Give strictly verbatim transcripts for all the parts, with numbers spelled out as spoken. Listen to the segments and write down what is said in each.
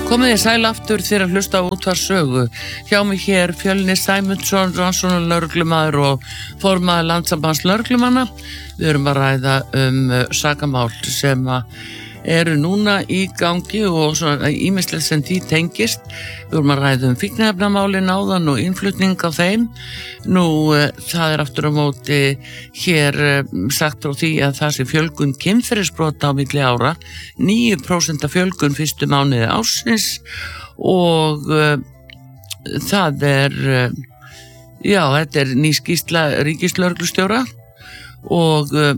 Komið þið sæl aftur þegar að hlusta á útvarpssögu. Hjá mig hér Fjölnir Sæmundsson, rannsóknarlögreglumaður og formaður Landssambands lögreglumanna. Við erum að ræða um sakamál sem eru núna í gangi og svona ýmislegt sem því tengist. Við erum að ræða um fíkniefnamálin áðan og innflutning á þeim. Nú, það er aftur á móti hér sagt frá því að það sé fjölgun kynferðisbrota á milli ára, níu prósent fjölgun fyrstu mánuði ársins og uh, það er, uh, já, þetta er ný skýrsla ríkislögreglustjóra og uh,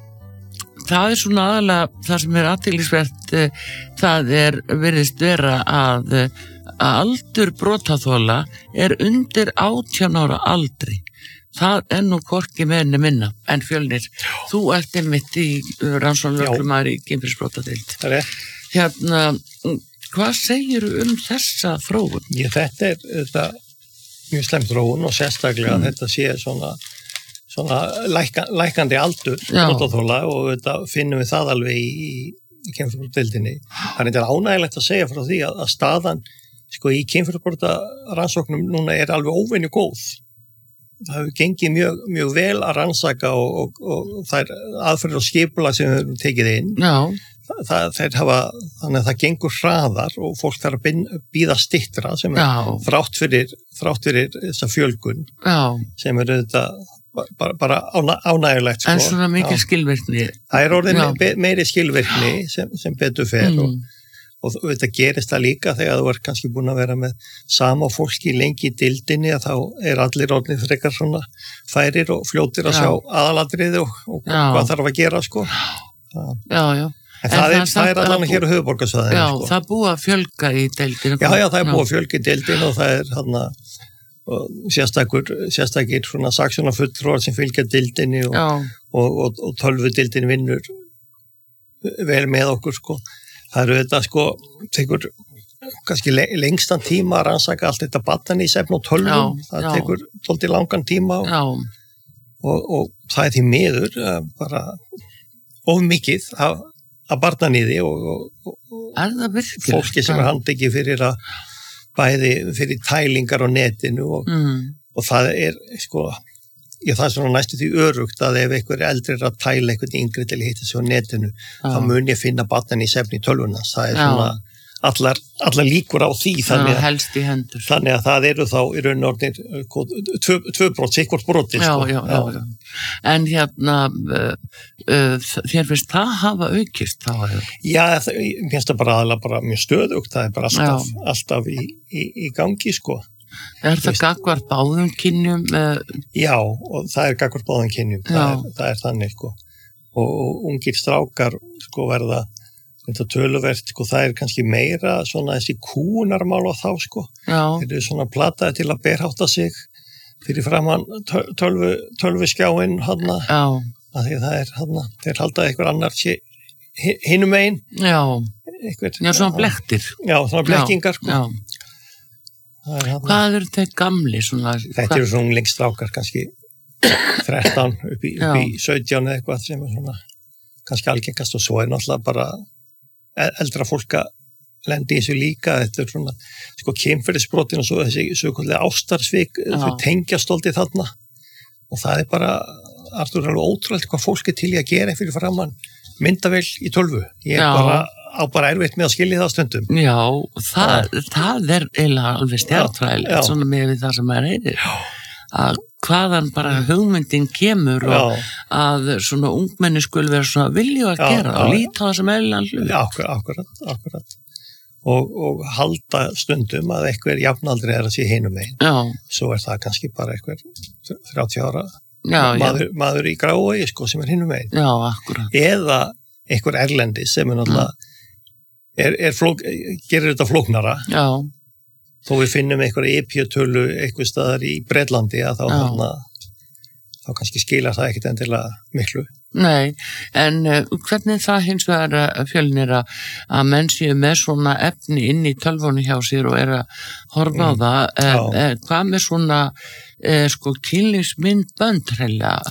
það er svona aðalega það sem er athyglisvert, uh, það er virðist vera að uh, að aldur brotaþola er undir átján ára aldri. Það er nú hvorki meira minna en Fjölnir. Þú ert einmitt í rannsóknarlögreglumaður í kynferðisbrotadeild. Það er. Hérna, hvað segirðu um þessa þróun? Ég, þetta er þetta, mjög slemt þróun og sérstaklega mm. þetta sé svona, svona læka, lækandi aldur brotaþola og þetta finnum við það alveg í, í kynferðisbrotadeildinni. Það er þetta ánægilegt að segja frá því að, að staðan sko í kynferðisbrotarannsóknum núna er alveg óvenju góð. Það hefur gengið mjög, mjög vel að rannsaka og, og, og það er aðferðir og skipulag sem við höfum tekið inn. Já. Það, það hafa, þannig að það gengur hraðar og fólk þarf að bíða styttra sem er Já. þrátt fyrir, þrátt fyrir þessa fjölgun. Já. Sem er þetta bara, bara ána, ánægilegt. En svona mikil skilvirkni. Það er orðin me, meiri skilvirkni sem, sem betur fer mm. og Og þetta gerist það líka þegar þú er kannski búin að vera með sama fólki lengi í dildinni að þá er allir orðnir frekar svona færir og fljótir að já. Sjá aðalatriði og, og hvað þarf að gera sko. Það. Já, já. En, en það, það er, það er allan hér á höfuðborgarsvæðinu. Já, sko. Það búið að fjölga í dildinu. Já, já, það er búið að fjölga í dildinu og það er hann að sérstakur, sérstakir svona saksóknarfulltrúar sem fylgja dildinni og, og, og, og tölvu dildin vinnur vel með okkur sko. Það eru þetta sko, tekur kannski lengstan tíma að rannsaka allt þetta barnaníðsefni og tölvum, já, það já. Tekur svolítið langan tíma og, og, og það er því miður bara of mikið af, af barnaníði og, og, og fólki sem er handtekið fyrir að bæði fyrir tælingar á netinu og, mm. og það er sko, ég það er svona næstu því örugt að ef einhver eldri er að tæla einhvern yngri til að hitta sig á netinu, já. Þá mun ég finna barnaníðsefni í tölvuna. Það er já. Svona allar, allar líkur á því þannig að, já, helst í hendur. Þannig að það eru þá í raun og orðnir tvö, tvö brot, sikkvort broti. Já, sko. já, já, já. En hérna, uh, uh, þér finnst það hafa aukist? Þá hefur... Já, það, mér finnst það bara aðalega bara mjög stöðugt, það er bara alltaf, alltaf í, í, í gangi, sko. Er það gagvart báðum kynjum? Uh... Já, og það er gagvart báðum kynjum, það er, það er þannig, sko. Og, og ungir strákar, sko, verða þetta töluvert, sko, það er kannski meira svona þessi kúnarmál á þá, sko. Já. Þeir eru svona plataði til að berhátta sig fyrir framann tölvu, tölvu skjáin, hana. Já. Að því það er, hana, þeir halda einhver annar hinum megin. Já. Einhver, já, svona blektir. Já, svona blekkingar, sko. Já. Hvað eru þeir gamli? Svona, þetta eru svona unglingsstrákar kannski þrettán upp í, upp í sautján eða eitthvað sem er svona kannski algengast og svo er náttúrulega bara eldra fólk að lendi í þessu líka. Þetta er svona sko kynferðisbrotin og svo þessi svokallaða ástarsvik, þau tengjast stoltið þarna og það er bara Artur alveg ótrúlega hvað fólk er til í að gera fyrir framann myndavél í tölvu. Ég er já. Bara á bara erfitt með að skilja það stundum. Já, það, það er eiginlega alveg stjartfræðilegt, svona með við það sem maður heyrir. Að hvaðan bara hugmyndin kemur og já. Að svona ungmenni skul vera svona vilju að já, gera já, og líta á það sem eðlilegan hlut. Já, akkurat, akkurat. Og, og halda stundum að einhver jafnaldri er að sé hinum megin. Já. Svo er það kannski bara einhver þrjátíu ára já, maður, já. Maður í grái, sko, sem er hinum megin. Já, akkurat. Eða einhver erlendi sem er náttúrulega Er, er flók, gerir þetta flóknara já. Þó við finnum einhverja E P-tölu eitthvað staðar í Bretlandi að þá, hana, þá kannski skilar það ekkit endilega miklu. Nei, en uh, hvernig það hins vegar uh, Fjölnir að menn séu með svona efni inn í tölvunni hjá sér og er að horfa mm. á það, uh, uh, hvað með svona uh, sko kynlífsmyndbönd hreinlega?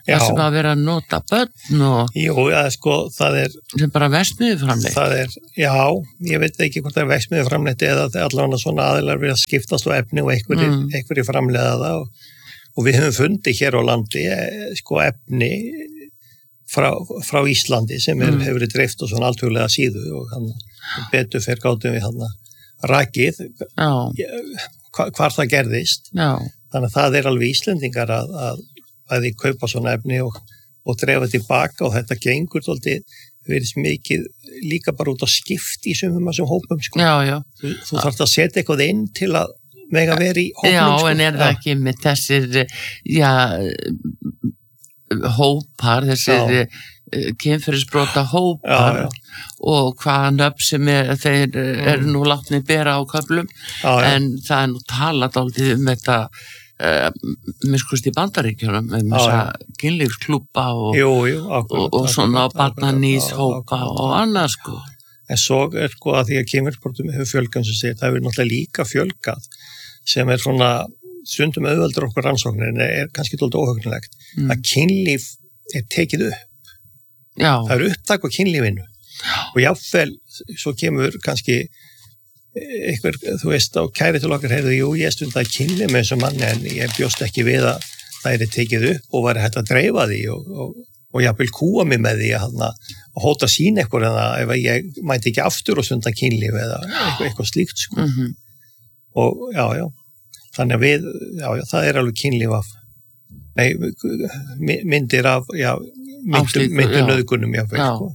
það sem að vera að nota börn og jú, ja, sko, það er sem bara verksmiðju framleitt það er, já, ég veit ekki hvort það er verksmiðju framleitt eða allavega svona aðilar við að skiptast á efni og einhverjir mm. einhverjir framleiða það og, og við höfum fundið hér á landi sko efni frá, frá Íslandi sem er, mm. hefur verið dreift og svona alþjóðlega síðu og hann betur fyrir gátum við hann rakið hva, hvar það gerðist Já. Þannig að það er alveg Íslendingar að, að, að þið kaupa svona efni og, og drefa tilbaka og þetta gengur þóttið verið mikið líka bara út á skipti í sumum að sem hópum sko. Já, já. Þú, þú þarft að setja eitthvað inn til að mega verið í hópum Já, sko. en er það ekki með þessir já, hópar þessir kynferðisbrota hópar já, já. Og hvaða nöfn sem er, þeir mm. er nú látni bera á köflum já, já. En það er nú talað aldrei um þetta uh, miskust í Bandaríkjunum um þessa kynlífsklúbba og, jú, jú, akkurat, og, og svona barnaníshópa og annað sko. En svo er sko að því að kynferðisbrotum hefur fjölgað sem segir, það hefur náttúrulega líka fjölgað sem er svona stundum auðveldur okkur rannsóknir en er kannski dálítið óhugnilegt mm. að kynlíf er tekið upp Já. Það er upptak á kynlífinu Já. Og jáfnvel, svo kemur kannski einhver, þú veist, á kæri til okkar heyrðu, jú, ég stund að kynlíf með þessum manni en ég bjóst ekki við að það er tekið upp og væri hægt að dreifa því og, og, og jáfnvel kúa mig með því að, að hóta sín eitthvað en að ef ég mæti ekki aftur og stunda kynlíf eða eitthvað, eitthvað slíkt sko. Mm-hmm. Og já, já, þannig að við, já, já, það er alveg kynlíf af, nei, myndir af, já, myndir, myndir nöðgunum, já, já. Sko.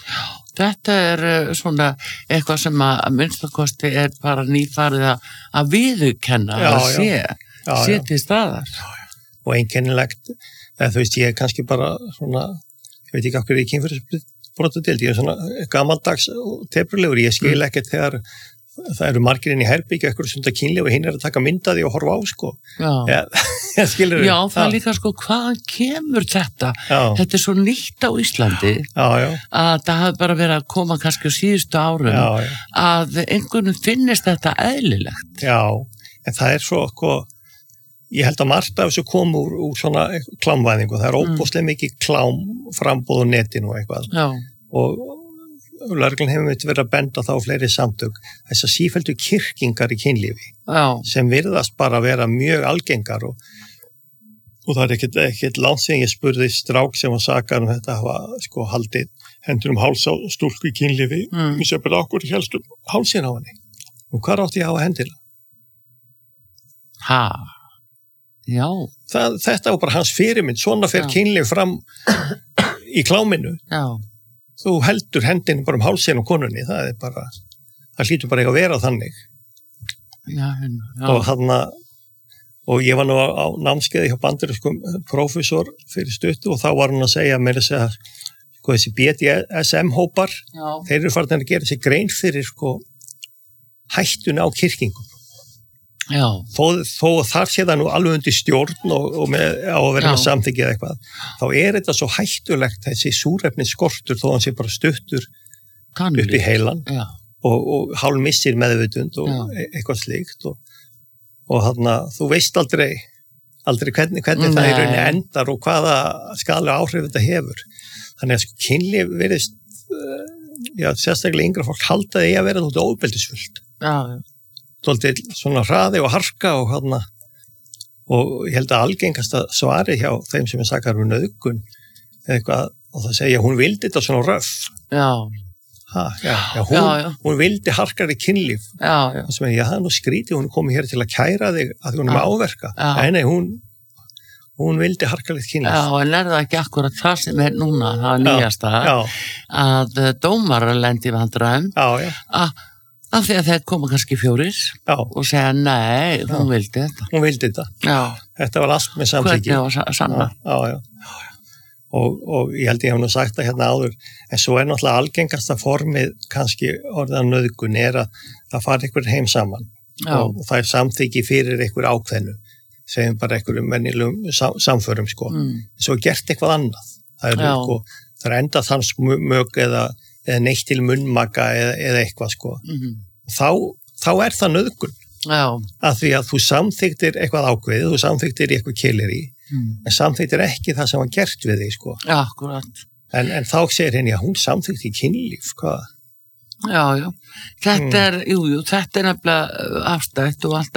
Þetta er svona eitthvað sem að, að minnstakosti er bara nýfarið að, að viðurkenna já, að sé, já, já, sé til staðar. Já, já. Og einkennilegt, eða þú veist, ég er kannski bara svona, ég veit ekki okkur í kynferðisbrotadeild, ég er svona gamaldags og teprulegur, ég skil mm. ekkert þegar það eru margir inn í herbyggja eitthvað sunda kynlíf og hinn er að taka myndaði og horfa á sko. Já, ja, já það er líka sko, hvaðan kemur þetta? Já. Þetta er svo nýtt á Íslandi já, já. Að það hafi bara verið að koma kannski á síðustu árum já, já. Að einhvernum finnist þetta eðlilegt. Já, en það er svo sko, ég held að margt af þessu kom úr, úr svona klámvæðingu, það er óbúslega mm. mikið klám frambúð á netinu og eitthvað. Já. Og lögreglan hefur myndið verið að benda þá fleiri samtök þess að sífældu kyrkingar í kynlífi Já. Sem virðast bara vera mjög algengar og, og það er ekkert, ekkert langt sem ég spurði strák sem var sakar um þetta hafa sko haldið hendur um háls á stúlku í kynlífi mm. sem bara okkur helst um hálsin á henni og hvað átti ég að hafa hendina? Ha? Já. Það, þetta var bara hans fyrirmynd, svona fer kynlíf fram í kláminu. Já. Þú heldur hendinu bara um hálsinn og konunni, það er bara, það hlýtur bara ekki að vera þannig. Já, já. Og hann að, og ég var nú á, á námskeiði hjá bandarískum prófessor fyrir stuttu og þá var hann að segja mér að segja, sko þessi B D S M-hópar, þeir eru farin að gera sér grein fyrir sko hættuna á kyrkingum. Já. Þó, þó þar sé það nú alveg undir stjórn og, og með, á að vera með samþykki eða eitthvað, þá er þetta svo hættulegt þessi súrefnis skortur þó hann sé bara stuttur Kannli. Upp í heilan Já. og, og hálf missir meðvitund og Já. Eitthvað slíkt og, og hann að þú veist aldrei aldrei hvernig, hvernig það í rauninni endar og hvaða skaðlega áhrif þetta hefur. Þannig að sko kynlíf verðist uh, já, sérstaklega yngra fólk halda því að vera þóttu óbeldisfullt. Já, já. Svolítið svona hraði og harka og hana, og ég held að algengasta svari hjá þeim sem er sakar um nauðgun eitthvað, og það segja hún vildi þetta svona röff já. Ha, já, já, hún, já, já. hún vildi harkari kynlíf já, já. og sem er, já, það er nú skrítið, hún er komið hér til að kæra þig að því hún er með áverka nei, nei, hún hún vildi harkarlegt kynlíf. Já, en er það ekki akkurat það sem er núna, það er nýjasta að dómarar lendi vandræðum að af því að þeir koma kannski fjórir já. Og segja nei, hún já. Vildi þetta. Hún vildi þetta. Já. Þetta var allt með samþykki. Hvernig var sanna? Já, já, já. Og, og ég held ég hef nú sagt það hérna áður, en svo er náttúrulega algengasta formið kannski orðan nauðgun er að það fari einhver heim saman já. Og það er samþykki fyrir einhver ákveðnu, segjum bara einhverjum mennilegum sam, samförum sko. Mm. Svo er gert eitthvað annað. Það er, sko, það er enda þann smög eða eða neitt til munnmaka eða, eða eitthvað sko. Mm-hmm. Þá, þá er það nauðgun. Já. Af því að þú samþyktir eitthvað ákveðið, þú samþyktir eitthvað keileri mm. en samþyktir ekki það sem var gert við því, sko. Já, akkurat. En, en þá segir henni að hún samþykti kynlíf, hvað? Já, já. Þetta mm. er, jú, jú, þetta er nefnilega afstætt og allt